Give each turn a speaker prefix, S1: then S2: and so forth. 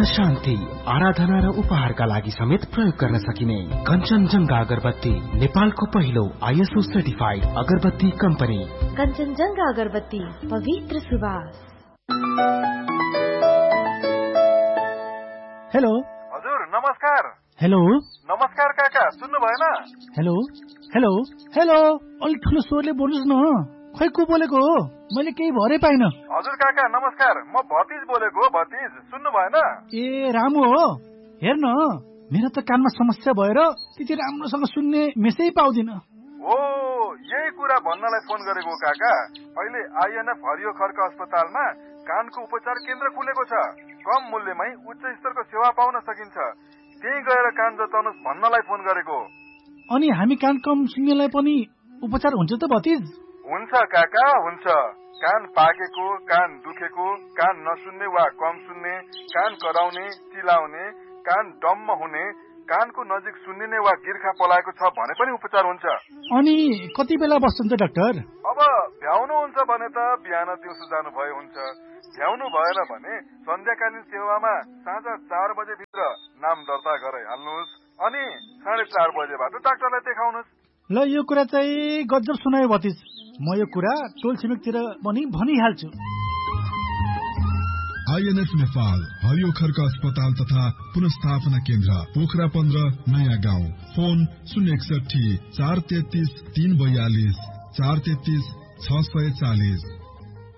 S1: शान्ति, आराधना र उपहारका लागि समेत प्रयोग गर्न सकिने कञ्चनजङ्घा अगरबत्ती, नेपालको पहिलो ISO सर्टिफाइड अगरबत्ती कम्पनी।
S2: कञ्चनजङ्घा अगरबत्ती, पवित्र सुवास।
S3: हेलो
S4: हजुर, नमस्कार।
S3: हेलो
S4: नमस्कार काका, सुन्नु भएन?
S3: हेलो हेलो हेलो, अलिक ठुलो स्वरले बोल्नुहोस् न। खै को बोलेको हो? मैले केही भरै पाइन।
S4: हजुर काका नमस्कार, म भतिज बोलेको हो। भतिज सुन्नु भएन?
S3: ए रामु हो? हेर्न, मेरो त कानमा समस्या भएर त्यति राम्रोसँग सुन्ने मेसै पाउँदिन।
S4: हो, यही कुरा भन्नलाई फोन गरेको काका। अहिले INF हरियो खर्क अस्पतालमा कानको उपचार केन्द्र खुलेको छ। कम मूल्यमै उच्च स्तरको सेवा पाउन सकिन्छ। त्यही गएर कान जताउनुहोस् भन्नलाई फोन गरेको।
S3: अनि हामी कान कम सुन्नेलाई पनि उपचार हुन्छ त भतिज?
S4: हुन्छ काका, हुन्छ। कान पाकेको, कान दुखेको, कान नसुन्ने वा कम सुन्ने, कान कराउने, चिलाउने, कान डम्म हुने, कानको नजिक सुन्निने वा गिर्खा पलाएको छ भने पनि उपचार हुन्छ।
S3: अनि कति बेला बस्छन् त डाक्टर?
S4: अब भ्याउनुहुन्छ भने त बिहान दिउँसो जानुभए हुन्छ। भ्याउनु भएन भने सन्ध्याकालीन सेवामा साँझ 4 बजे भित्र नाम दर्ता गराइहाल्नुहोस्। अनि 4:30 बजेबाट डाक्टरलाई देखाउनुहोस्।
S3: ल, यो कुरा चाहिँ गजब सुनायो भतिज। म यो कुरा टोल छिमेकतिर पनि भनिहाल्छु।
S5: INF नेपाल हरियो खर्क अस्पताल तथा पुनस्थापना केन्द्र, पोखरा 15 नयाँ गाउँ। फोन 061 433 342 433 640।